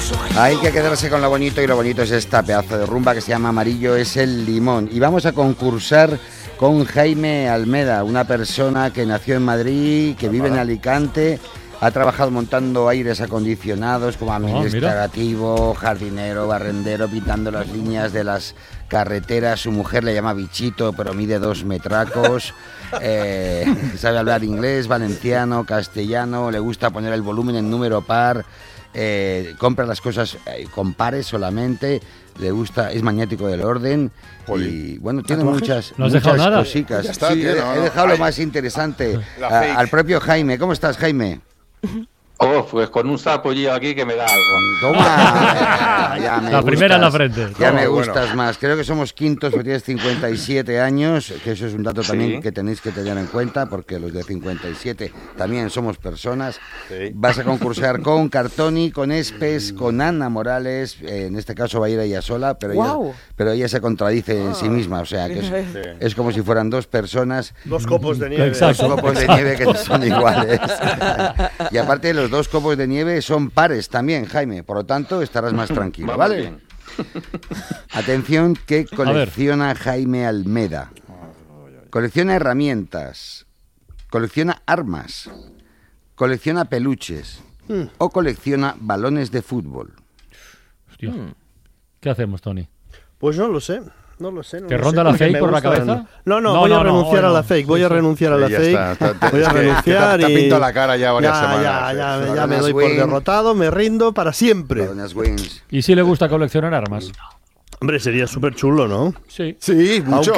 Hay que quedarse con lo bonito, y lo bonito es esta pedazo de rumba que se llama Amarillo es el limón. Y vamos a concursar con Jaime Almeda, una persona que nació en Madrid, que vive en Alicante, ha trabajado montando aires acondicionados como administrativo, jardinero, barrendero, pintando las líneas de las carreteras. Su mujer le llama Bichito, pero mide 2 metracos. Sabe hablar inglés, valenciano, castellano, le gusta poner el volumen en número par. Compra las cosas con pares solamente, le gusta, es maniático del orden. Y bueno, tiene muchas cositas. Ya está, sí, he dejado lo más interesante al propio Jaime. ¿Cómo estás, Jaime? Pues con un sapollillo aquí que me da algo. Toma. La primera en la frente. Ya me gustas más. Creo que somos quintos porque tienes 57 años, que eso es un dato también que tenéis que tener en cuenta, porque los de 57 también somos personas. Sí. Vas a concursar con Cartoni, con Espes, con Ana Morales. En este caso va a ir ella sola, pero ella se contradice en sí misma. O sea, que es como si fueran dos personas. 2 copos de nieve. Dos copos de nieve que son iguales. Y aparte los 2 copos de nieve son pares también, Jaime, por lo tanto estarás más tranquilo, ¿vale? Atención, que colecciona Jaime Almeda. Colecciona herramientas, colecciona armas, colecciona peluches o colecciona balones de fútbol. Hostia. ¿Qué hacemos, Tony? Pues no lo sé. No lo sé. ¿Te ronda la fake por la cabeza? No, voy a renunciar a la fake. Voy a renunciar a la fake. Voy a renunciar y... Te ha pintado la cara ya varias semanas. Ya me doy por derrotado, me rindo para siempre. ¿Y si le gusta coleccionar armas? Hombre, sería súper chulo, ¿no? Sí, mucho.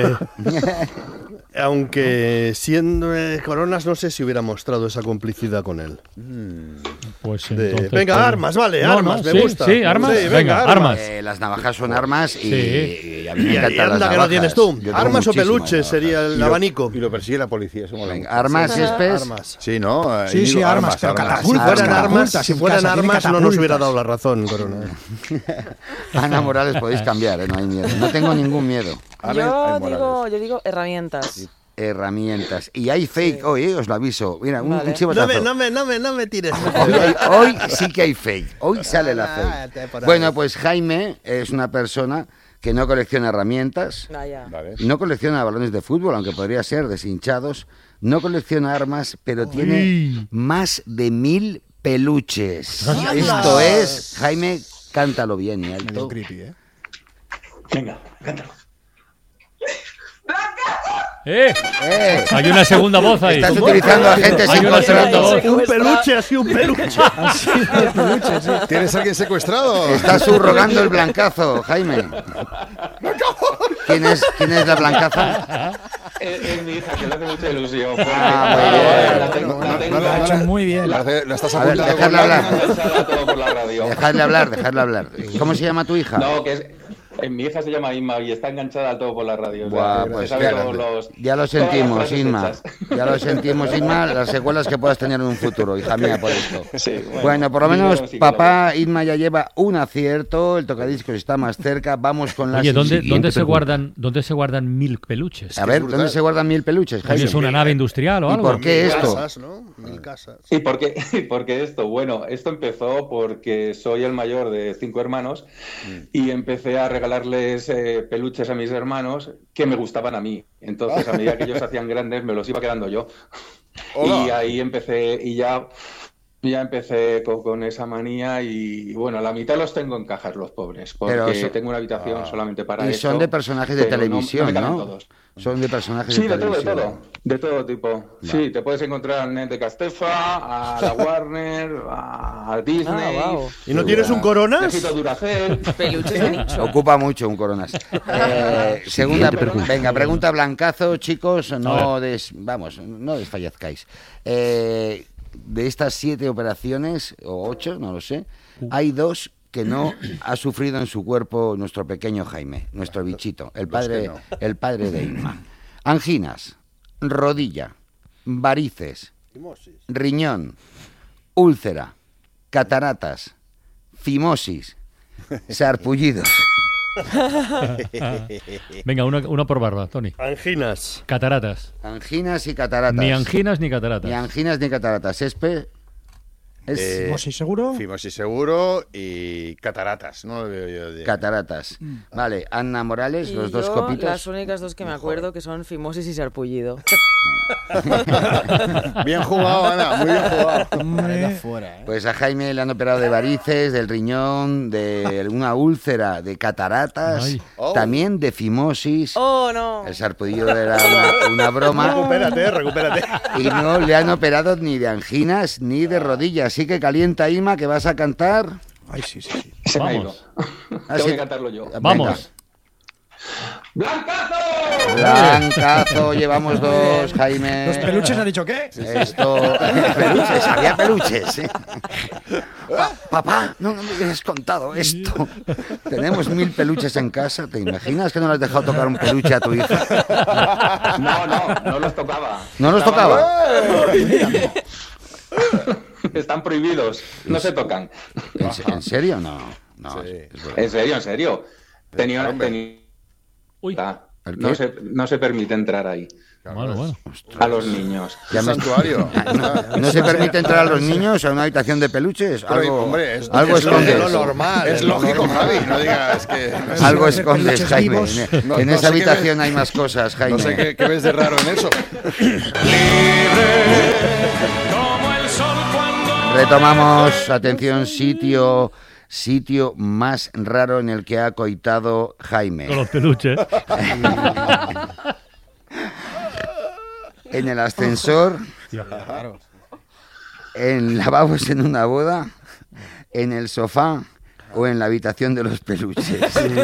Aunque siendo Coronas, no sé si hubiera mostrado esa complicidad con él. Pues entonces... Venga, armas, vale, armas, me gusta. Sí, armas. Sí, venga, armas. Las navajas son armas y a mí me encantan las navajas. Que lo tienes tú. Armas o peluches sería el abanico. Y lo persigue la policía. Armas, Espes. Sí, ¿no? Sí, armas. Pero si fueran armas, no nos hubiera dado la razón, Corona. Ana Morales, podéis cambiar, no hay miedo. No tengo ningún miedo. Yo digo herramientas. Herramientas. Y hay fake hoy, os lo aviso. Mira, un chivotazo. No me tires. Hoy sí que hay fake. Hoy sale la fake. Bueno, pues Jaime es una persona que no colecciona herramientas, no colecciona balones de fútbol, aunque podría ser deshinchados, no colecciona armas, pero tiene más de 1000 peluches. Esto es, Jaime, cántalo bien y alto. Creepy, Venga, cántalo. Hay una segunda voz ahí. Estás utilizando a gente sin contrato. Un peluche. Sí. ¿Tienes a alguien secuestrado? Estás subrogando el blancazo, Jaime. ¿Quién es la blancaza? Es mi hija, que le hace mucha ilusión. Lo ha hecho muy bien. La estás apuntando. Dejadle hablar. ¿Cómo se llama tu hija? No, que es... Mi hija se llama Inma y está enganchada al todo por la radio. Pues ya lo sentimos, Inma. Ya lo sentimos, Inma. Las secuelas que puedas tener en un futuro, hija mía, por esto. Sí, bueno, por lo menos papá Inma ya lleva un acierto. El tocadiscos está más cerca. Vamos con la siguiente. ¿Dónde se guardan 1000 peluches? A ver, ¿dónde se guardan 1000 peluches, Jaime? ¿Es una nave industrial o algo? ¿Y por qué esto? 1000 casas. ¿Y por qué esto? Bueno, esto empezó porque soy el mayor de 5 hermanos y empecé a regalarles peluches a mis hermanos que me gustaban a mí. Entonces, a medida que ellos hacían grandes, me los iba quedando yo. Y ahí empecé, y ya empecé con esa manía y bueno, la mitad los tengo en cajas, los pobres, porque tengo una habitación solamente para eso. Y son de personajes de televisión, ¿no? Todos. Son de personajes de televisión. De todo tipo. Sí, te puedes encontrar a Ned de Castefa, a la Warner, a Disney. ¿Y no tienes un Coronas? Necesito Duracell. Peluches de nicho. Ocupa mucho un Coronas. Segunda pregunta blancazo, chicos, no desfallezcáis. De estas 7 operaciones, o 8, no lo sé, hay 2 que no ha sufrido en su cuerpo nuestro pequeño Jaime, nuestro bichito, el padre de Inma. Anginas, rodilla, varices, riñón, úlcera, cataratas, fimosis, sarpullidos. Venga, una por barba, Tony. Anginas. Cataratas. Anginas y cataratas. Ni anginas ni cataratas. Ni anginas ni cataratas. Fimosis seguro. Fimosis seguro y cataratas, no lo veo yo. Cataratas. Vale, Ana Morales, los dos copitos. Las únicas dos que me acuerdo que son fimosis y sarpullido. Bien jugado, Ana, muy bien jugado. Pues a Jaime le han operado de varices, del riñón, de una úlcera, de cataratas, también de fimosis. ¡Oh, no! El sarpullido era una broma. Recupérate. Y no le han operado ni de anginas ni de rodillas. Así que calienta, Ima, que vas a cantar. Ay, sí. Se me ha ido. Ah, Tengo sí. que cantarlo yo. Vamos. ¡Blancazo! Blancazo, llevamos dos, Jaime. ¿Los peluches han dicho qué? Esto. Peluches, había peluches. Papá, no me hubieras contado esto. Tenemos 1000 peluches en casa. ¿Te imaginas que no le has dejado tocar un peluche a tu hija? No los tocaba. ¿No los tocaba? Están prohibidos, no se tocan. ¿En serio? No. Sí. Es verdad. En serio. Uy. No se permite entrar ahí Bueno. a los niños. Ya me- Santuario. ¿No se permite entrar a los niños a una habitación de peluches? Algo, Hombre, algo es escondes. lo normal. Es lógico, Javi. No digas que. Algo Hacer escondes, peluches Jaime. vivos. No, En no esa sé qué habitación hay más cosas, Jaime. No sé qué ves de raro en eso. Retomamos, atención, sitio más raro en el que ha coitado Jaime. Con los peluches. En el ascensor, en lavabos en una boda, en el sofá o en la habitación de los peluches.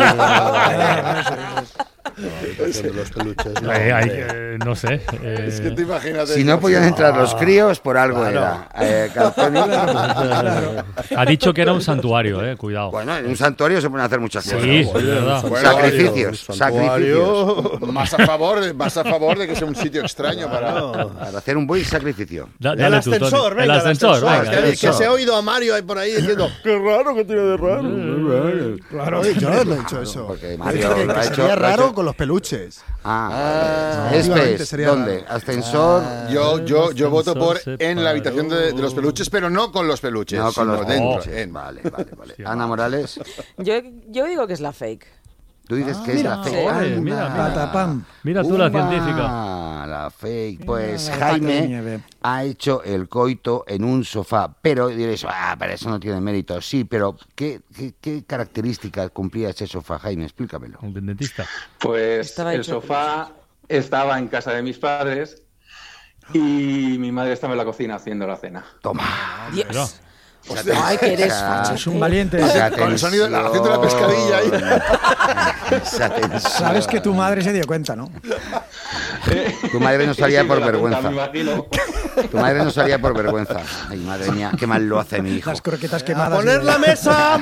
Los peluches. No sé. Es que te imaginas. Si no podían entrar los críos, por algo era. Calzoni. Ha dicho que era un santuario, cuidado. Bueno, en un santuario se pueden hacer muchas cosas. Sí, es verdad. Sacrificios, Santuario. Más a favor de que sea un sitio extraño Para hacer un buen sacrificio. Dale El tú, Tony. ascensor, venga. El ascensor, venga. Que se ha oído a Mario ahí por ahí diciendo, qué raro que tiene de raro. Claro, yo no he dicho eso. Porque He Mario dicho que lo ha hecho- sería lo ha raro hecho- con los peluches. Espes, sería ¿dónde? raro. Ascensor. Yo voto por se en la habitación de los peluches, pero no con los peluches. No, con los sino dentro. peluches. Vale. Ana Morales, Yo digo que es la fake. tú dices que es la mira, fake. joder, mira. Patapam. Mira tú la Umba, científica. La fake. Pues la pata de Jaime nieve. ha hecho el coito en un sofá. Pero diréis, pero eso no tiene mérito. Sí, pero ¿qué características cumplía ese sofá, Jaime? Explícamelo. Un dentista. Pues Estaba el hecho de sofá estaba en casa de mis padres y mi madre estaba en la cocina haciendo la cena. Toma. Pero, Ay, que eres Esa- facha. Es un valiente. esa Con el sonido, haciendo la tensión. pescadilla ahí. Esa tensión. Sabes que tu madre se dio cuenta, ¿no? Tu madre no salía Sí, por me la vergüenza. cuenta, me imagino. Tu madre no salía por vergüenza. Ay, madre mía, qué mal lo hace mi hijo. Las croquetas ¡A quemadas. poner la mesa!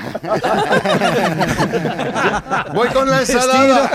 Voy con la ensalada.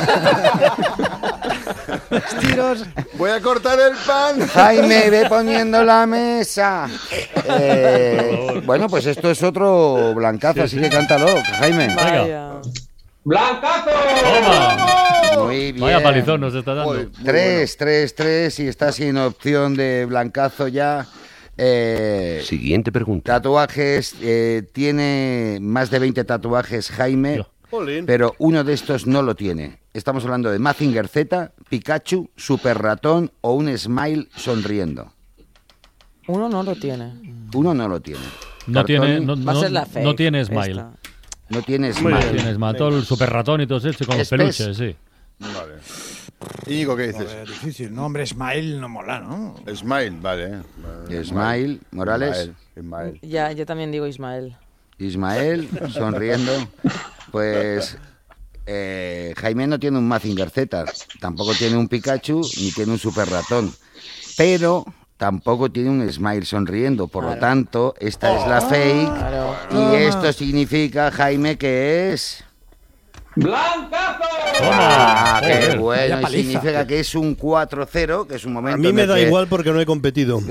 Tiros. Voy a cortar el pan. Jaime, ve poniendo la mesa. Bueno, pues esto es otro blancazo, así que cántalo, Jaime. Vaya. ¡Blancazo! ¡Toma! Muy bien. Vaya palizón nos está dando. Muy 3 y está sin opción de blancazo ya. Siguiente pregunta. Tatuajes, tiene más de 20 tatuajes Jaime, Yo. Jolín. pero uno de estos no lo tiene. Estamos hablando de Mazinger Z, Pikachu, Super Ratón o un smile sonriendo. Uno no lo tiene. Uno no lo tiene. No tiene, Cartoni Va a ser la fake. no tiene smile. esta. no tiene No smile. tiene smile. Todo el super ratón y todo eso con los Espes. peluches, sí. Vale. Íñigo, ¿qué dices? Difícil, no, hombre, Smile no mola, ¿no? Smile, vale. Smile, Morales. Ismael. Ya, yo también digo Ismael. Ismael, sonriendo. Pues Jaime no tiene un Mazinger Z, tampoco tiene un Pikachu, ni tiene un Super Ratón. Pero tampoco tiene un Smile sonriendo. Por lo tanto, esta es la fake. Claro. Y esto significa, Jaime, que es... ¡Blancazo! ¡Ah, qué Joder. bueno! Vaya Y paliza. significa que es un 4-0, que es un momento A mí en me el da que igual porque no he competido.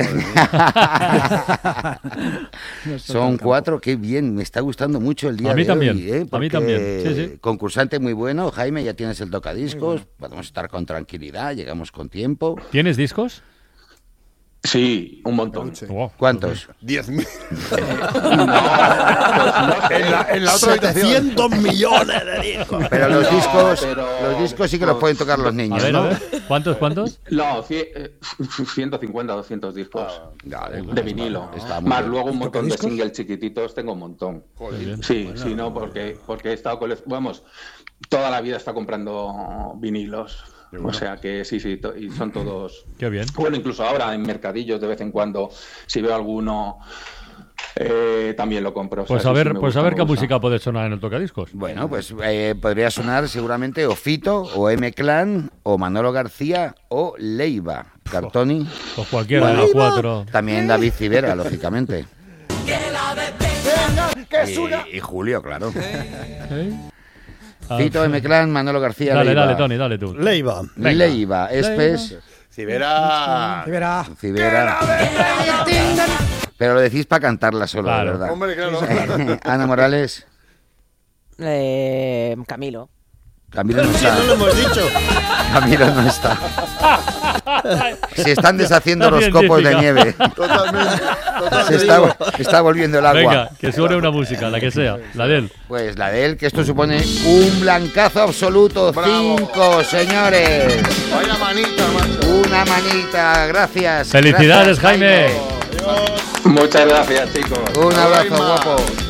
Son 4, qué bien, me está gustando mucho el día A mí de también, hoy. a mí Porque también, sí, sí. Concursante muy bueno, Jaime, ya tienes el tocadiscos, podemos estar con tranquilidad, llegamos con tiempo. ¿Tienes discos? Sí, un montón. Peluche. Wow. ¿Cuántos? 10.000. En la otra habitación. 700 millones de discos. Pero los discos, pero- los discos sí que los pueden tocar los niños, A ver, ¿no? a ver. ¿Cuántos? No, 150, 200 discos Vale, de vinilo. Está muy Más bien. luego un montón de ¿Tocadiscos? singles chiquititos, tengo un montón. bien. Sí, sí, no, porque he estado vamos, toda la vida he estado comprando vinilos. O sea que sí, y son todos. Qué bien. Bueno, incluso ahora en mercadillos de vez en cuando, si veo alguno, también lo compro. O sea, Pues sí, a sí, ver, me pues gusta, a ver me qué gusta. música puede sonar en el tocadiscos. Bueno, pues podría sonar seguramente o Fito, o M-Clan, o Manolo García, o Leiva. Cartoni, Pues cualquiera de los cuatro. también David Civera, lógicamente. ¡Que es una! Y Julio, claro. ¿Eh? Ah, Fito, M-Clan, Manolo García, Dale, Leiva. dale, Tony, dale tú. Leiva. Venga. Leiva, Espes, Cibera. Y verá. Civera. Pero lo decís para cantarla solo, Claro. de verdad. Hombre, claro. Ana Morales, Camilo. Camilo no No lo está. hemos dicho. Camilo no está. Se están deshaciendo La los copos de científica. nieve. Totalmente. Se está volviendo el agua. Venga, que suene una música, la que sea. La de él. Pues la de él, que esto supone un blancazo absoluto. Bravo. 5, señores. Vaya manita, macho. Una manita, gracias. Felicidades, Gracias, Jaime. Muchas gracias, chicos. Un abrazo, Jaime. guapo.